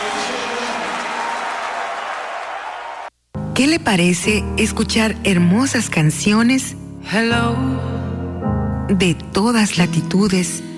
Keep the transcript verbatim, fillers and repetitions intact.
¿Qué le parece escuchar hermosas canciones Hello. de todas latitudes